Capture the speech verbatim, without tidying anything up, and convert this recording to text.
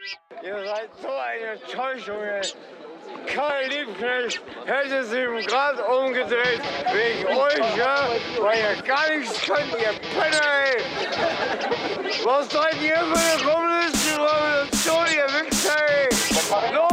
Ihr seid so eine Enttäuschung, ey. Karl Liebknecht hätte sich im Grad umgedreht wegen euch, ja? Weil ihr gar nichts könnt, ihr Penner, ey. Was seid ihr für eine kommunistische Revolution, ihr Wichser, ey? Los!